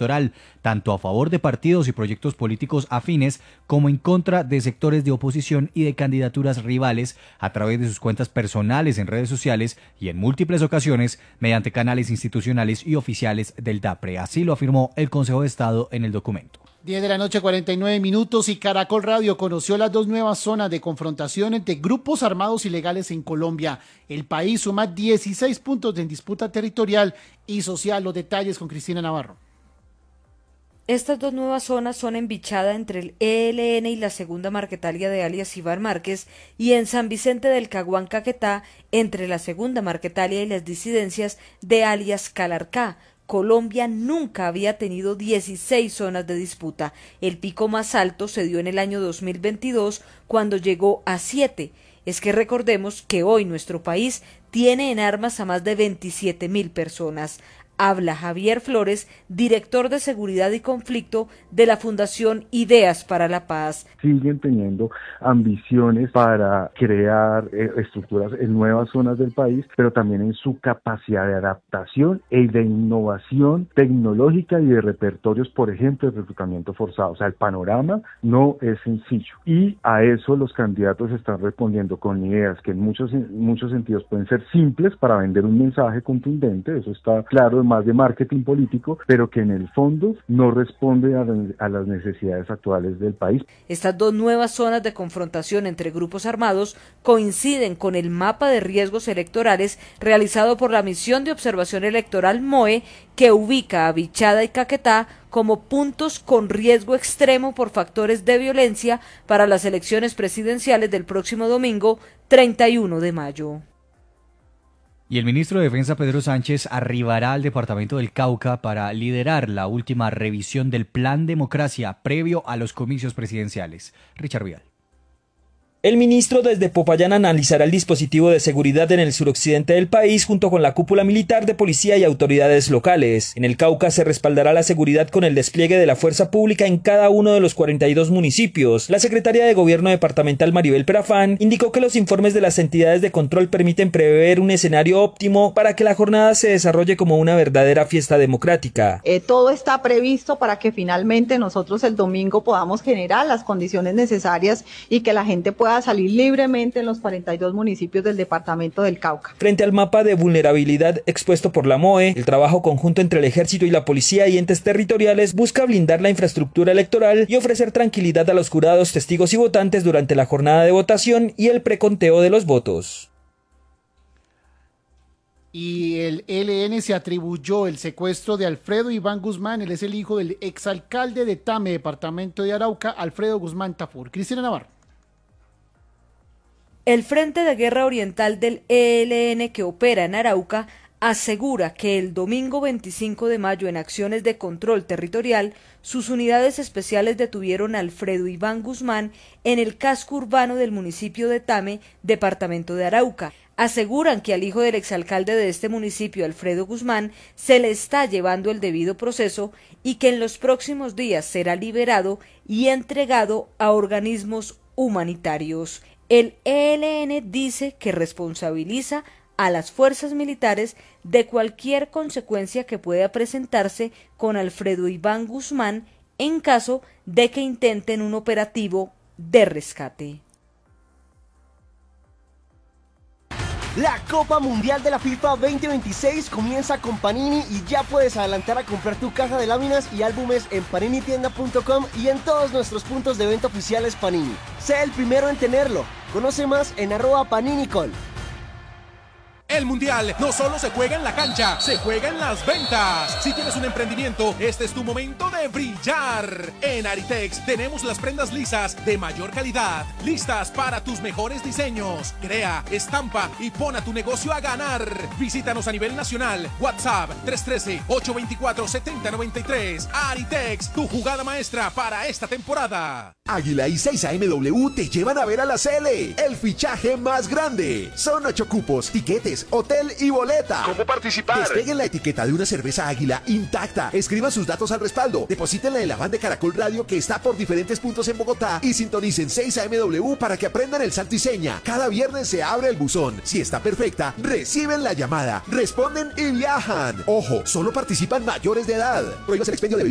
electoral, tanto a favor de partidos y proyectos políticos afines como en contra de sectores de oposición y de candidaturas rivales a través de sus cuentas personales en redes sociales y en múltiples ocasiones mediante canales institucionales y oficiales del DAPRE. Así lo afirmó el Consejo de Estado en el documento. 10 de la noche, 49 minutos, y Caracol Radio conoció las dos nuevas zonas de confrontación entre grupos armados ilegales en Colombia. El país suma 16 puntos en disputa territorial y social. Los detalles con Cristina Navarro. Estas dos nuevas zonas son en Bichada entre el ELN y la segunda Marquetalia de alias Iván Márquez y en San Vicente del Caguán Caquetá entre la segunda Marquetalia y las disidencias de alias Calarcá. Colombia nunca había tenido 16 zonas de disputa. El pico más alto se dio en el año 2022 cuando llegó a 7. Es que recordemos que hoy nuestro país tiene en armas a más de 27.000 personas. Habla Javier Flores, director de Seguridad y Conflicto de la Fundación Ideas para la Paz. Siguen teniendo ambiciones para crear estructuras en nuevas zonas del país, pero también en su capacidad de adaptación y de innovación tecnológica y de repertorios, por ejemplo, de reclutamiento forzado. O sea, el panorama no es sencillo. Y a eso los candidatos están respondiendo con ideas que en muchos sentidos pueden ser simples para vender un mensaje contundente, eso está claro, más de marketing político, pero que en el fondo no responde a las necesidades actuales del país. Estas dos nuevas zonas de confrontación entre grupos armados coinciden con el mapa de riesgos electorales realizado por la Misión de Observación Electoral MOE, que ubica a Bichada y Caquetá como puntos con riesgo extremo por factores de violencia para las elecciones presidenciales del próximo domingo 31 de mayo. Y el ministro de Defensa Pedro Sánchez arribará al departamento del Cauca para liderar la última revisión del Plan Democracia previo a los comicios presidenciales. Richard Vial. El ministro desde Popayán analizará el dispositivo de seguridad en el suroccidente del país junto con la cúpula militar de policía y autoridades locales. En el Cauca se respaldará la seguridad con el despliegue de la fuerza pública en cada uno de los 42 municipios. La secretaria de Gobierno departamental Maribel Perafán indicó que los informes de las entidades de control permiten prever un escenario óptimo para que la jornada se desarrolle como una verdadera fiesta democrática. Todo está previsto para que finalmente nosotros el domingo podamos generar las condiciones necesarias y que la gente pueda salir libremente en los 42 municipios del departamento del Cauca. Frente al mapa de vulnerabilidad expuesto por la MOE, el trabajo conjunto entre el ejército y la policía y entes territoriales busca blindar la infraestructura electoral y ofrecer tranquilidad a los jurados, testigos y votantes durante la jornada de votación y el preconteo de los votos. Y el ELN se atribuyó el secuestro de Alfredo Iván Guzmán. Él es el hijo del exalcalde de Tame, departamento de Arauca, Alfredo Guzmán Tafur. Cristina Navarro. El Frente de Guerra Oriental del ELN, que opera en Arauca, asegura que el domingo 25 de mayo, en acciones de control territorial, sus unidades especiales detuvieron a Alfredo Iván Guzmán en el casco urbano del municipio de Tame, departamento de Arauca. Aseguran que al hijo del exalcalde de este municipio, Alfredo Guzmán, se le está llevando el debido proceso y que en los próximos días será liberado y entregado a organismos humanitarios. El ELN dice que responsabiliza a las fuerzas militares de cualquier consecuencia que pueda presentarse con Alfredo Iván Guzmán en caso de que intenten un operativo de rescate. La Copa Mundial de la FIFA 2026 comienza con Panini y ya puedes adelantar a comprar tu caja de láminas y álbumes en paninitienda.com y en todos nuestros puntos de venta oficiales Panini. Sé el primero en tenerlo. Conoce más en @paninicol. El Mundial no solo se juega en la cancha, se juega en las ventas. Si tienes un emprendimiento, este es tu momento de brillar. En Aritex tenemos las prendas lisas de mayor calidad, listas para tus mejores diseños. Crea, estampa y pon a tu negocio a ganar. Visítanos a nivel nacional. WhatsApp 313-824-7093. Aritex, tu jugada maestra para esta temporada. Águila y 6AMW te llevan a ver a la Cele, el fichaje más grande. Son 8 cupos, tiquetes, hotel y boleta. ¿Cómo participar? Despeguen la etiqueta de una cerveza Águila intacta. Escriban sus datos al respaldo. Deposítenla en la van de Caracol Radio que está por diferentes puntos en Bogotá y sintonicen 6AMW para que aprendan el santo y seña. Cada viernes se abre el buzón. Si está perfecta, reciben la llamada, responden y viajan. Ojo, solo participan mayores de edad. Prohíbas el expendio de